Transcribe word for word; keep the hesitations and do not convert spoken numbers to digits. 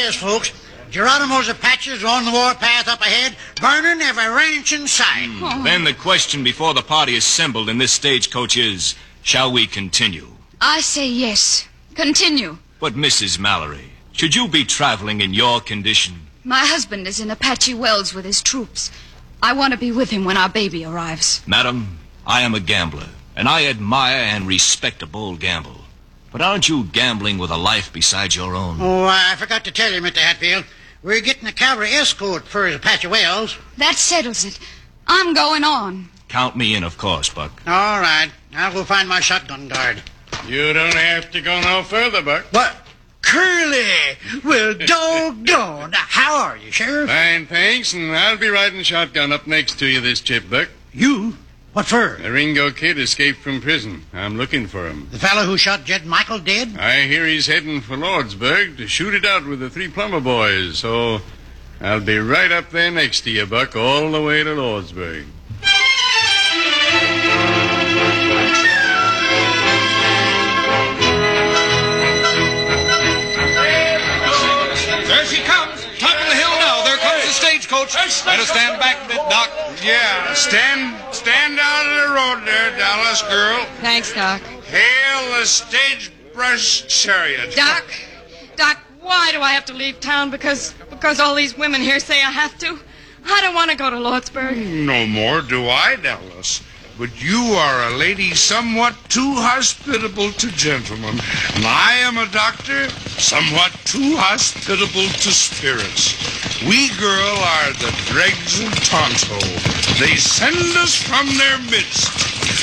is, folks. Geronimo's Apaches are on the warpath up ahead, burning every ranch in sight. Mm. Then the question before the party assembled in this stagecoach is, shall we continue? I say yes. Continue. But, Missus Mallory, should you be traveling in your condition? My husband is in Apache Wells with his troops. I want to be with him when our baby arrives. Madam, I am a gambler, and I admire and respect a bold gamble. But aren't you gambling with a life besides your own? Oh, I forgot to tell you, Mister Hatfield. We're getting a cavalry escort for Apache Wells. That settles it. I'm going on. Count me in, of course, Buck. All right. I'll go find my shotgun guard. You don't have to go no further, Buck. What? Curly! Well, doggone. How are you, Sheriff? Fine, thanks, and I'll be riding shotgun up next to you this trip, Buck. You? What for? The Ringo Kid escaped from prison. I'm looking for him. The fellow who shot Jed Michael dead? I hear he's heading for Lordsburg to shoot it out with the three Plummer boys, so I'll be right up there next to you, Buck, all the way to Lordsburg. There she comes. Top of the hill now. There comes the stagecoach. Better stand back a bit, Doc. Yeah, stand stand out of the road there, Dallas girl. Thanks, Doc. Hail the stage-brush chariot. Doc, Doc, why do I have to leave town? Because because all these women here say I have to? I don't want to go to Lordsburg. No more do I, Dallas. But you are a lady somewhat too hospitable to gentlemen. And I am a doctor somewhat too hospitable to spirits. We, girl, are the dregs of Tonto. They send us from their midst.